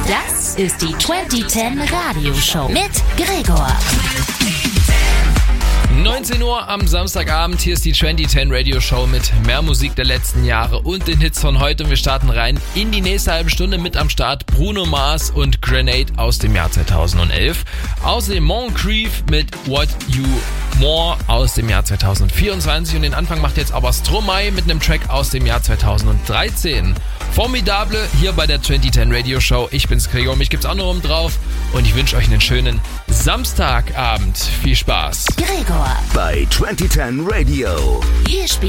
Das ist die 2010 Radioshow mit Gregor. 19 Uhr am Samstagabend, hier ist die 2010 Radio Show mit mehr Musik der letzten Jahre und den Hits von heute. Und wir starten rein in die nächste halbe Stunde mit am Start Bruno Mars und Grenade aus dem Jahr 2011. Außerdem Moncrief mit What You More aus dem Jahr 2024. Und den Anfang macht jetzt aber Stromae mit einem Track aus dem Jahr 2013. Formidable hier bei der 2010 Radio Show. Ich bin's Gregor, mich gibt's auch noch oben drauf. Und ich wünsche euch einen schönen Samstagabend. Viel Spaß. Gregor bei 2010 Radio. Hier spielt